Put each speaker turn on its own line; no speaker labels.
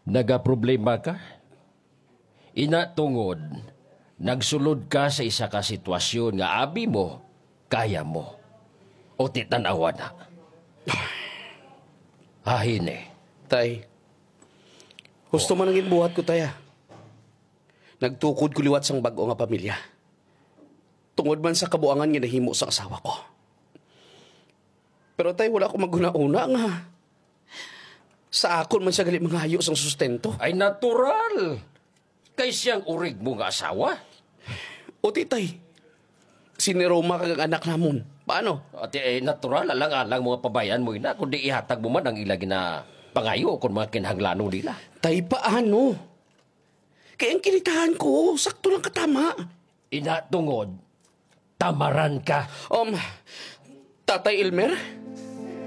Nagaproblema ka? Ina tungod, nagsulod ka sa isa ka sitwasyon nga abi mo, kaya mo. O titanawa na. Hahin eh.
Tay, gusto man ang buhat ko, taya. Nagtukod ko liwat sang bago nga pamilya. Tungod man sa kabuangan nga nahimo sa asawa ko. Pero tay, wala akong maguna-una nga. Sa akon man siya gali mga hayos ang sustento.
Ay natural. Kay siyang urig mo nga asawa.
O titay, siniroma kag anak namon. Paano?
Ati natural alang-alang mga pabayan mo ina kundi ihatag mo man ang ilagi na pangayo kung mga kinahanglanon nila.
Tay, paano? Kaya ang kinitahan ko, sakto lang katama.
Ina tungod, tamaran ka.
Tatay Elmer?